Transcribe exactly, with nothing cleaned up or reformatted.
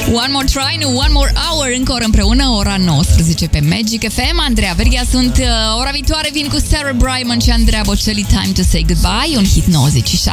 One more try, nu, one more hour, încă o oră împreună, ora nouăsprezece pe Magic F M. Andreea Verghea sunt, ora viitoare vin cu Sarah Brightman și Andrea Bocelli, Time to Say Goodbye, un hit nouăzeci și șase.